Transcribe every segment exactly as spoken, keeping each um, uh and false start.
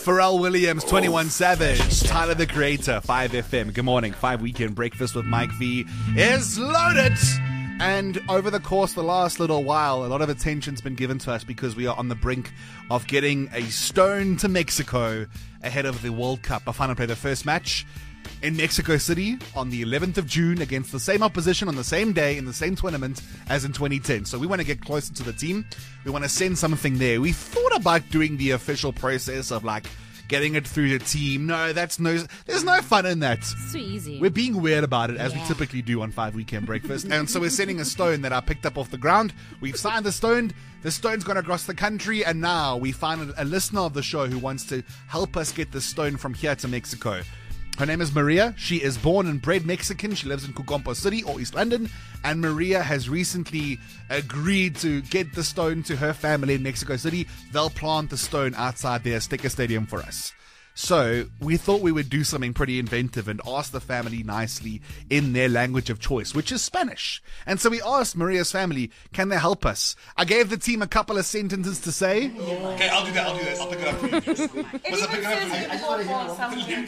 Pharrell Williams, twenty-one Savage, Tyler the Creator, five F M. Good morning. five Weekend Breakfast with Mike V is loaded. And over the course of the last little while, a lot of attention's been given to us because we are on the brink of getting a stone to Mexico ahead of the World Cup. Bafana play their first match in Mexico City on the eleventh of June against the same opposition on the same day in the same tournament as in twenty ten. So we want to get closer to the team. We want to send something there. We thought about doing the official process of like getting it through the team. No, that's no, there's no fun in that. It's too easy. We're being weird about it as Yeah. we typically do on five Weekend Breakfast. And so we're sending a stone that I picked up off the ground. We've signed the stone. The stone's gone across the country. And now we find a listener of the show who wants to help us get the stone from here to Mexico. Her name is Maria. She is born and bred Mexican. She lives in Kukompo City or East London. And Maria has recently agreed to get the stone to her family in Mexico City. They'll plant the stone outside their Azteca Stadium for us. So we thought we would do something pretty inventive and ask the family nicely in their language of choice, which is Spanish. And so we asked Maria's family, can they help us? I gave the team a couple of sentences to say. Okay, I'll do that, I'll do this. I'll pick it up for you. What's up, pick it up for you? I just want to hear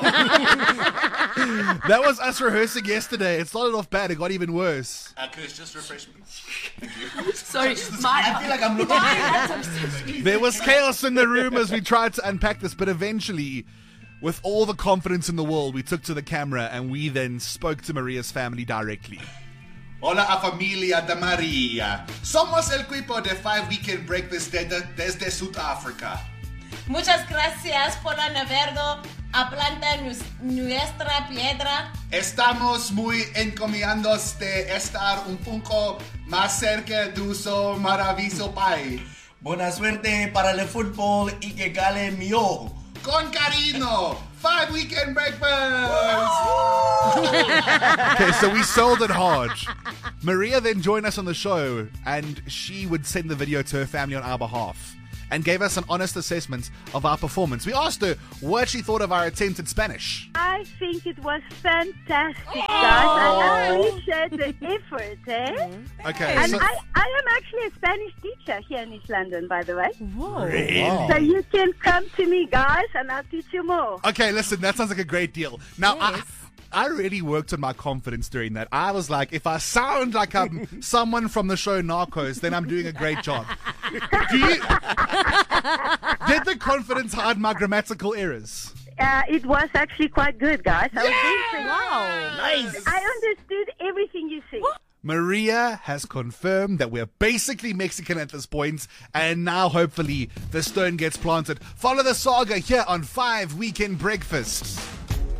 That was us rehearsing yesterday. It started off bad. It got even worse. Uh, Chris, just refreshments. Thank you. Sorry, I feel like I'm looking There was chaos in the room as we tried to unpack this, but eventually, with all the confidence in the world, we took to the camera and we then spoke to Maria's family directly. Hola a familia de Maria. Somos el equipo de five Weekend Breakfast desde, desde Sudáfrica. Muchas gracias por la naverdo a planta nus- nuestra piedra. Estamos muy encomiados de estar un poco más cerca de su maravilloso país. Buena suerte para el fútbol y que cale mi ojo. Con cariño, five Weekend Breakfast. Okay, so we sold it hard. Maria then joined us on the show and she would send the video to her family on our behalf and gave us an honest assessment of our performance. We asked her what she thought of our attempt at Spanish. I think it was fantastic, guys. I appreciate the effort, eh? Okay, And so, I, I am actually a Spanish teacher here in East London, by the way. Whoa. So you can come to me, guys, and I'll teach you more. okay, listen, that sounds like a great deal. Now, I, Yes. I really worked on my confidence during that. I was like, if I sound like I'm someone from the show Narcos, then I'm doing a great job. Do you, did the confidence hide my grammatical errors? Uh, it was actually quite good, guys. I was very Wow. Nice. I understood everything you said. Maria has confirmed that we're basically Mexican at this point, and now hopefully the stone gets planted. Follow the saga here on five Weekend Breakfast.